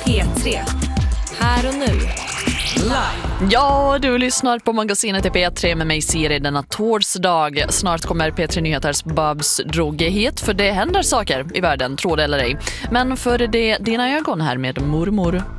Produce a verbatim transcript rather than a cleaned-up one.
P tre. Här och nu. Live. Ja, du lyssnar på magasinet i P tre med mig Siri denna torsdag. Snart kommer P tre Nyheters Babs Droge hit, för det händer saker i världen, tro det eller ej. Men för det dina ögon här med mormor.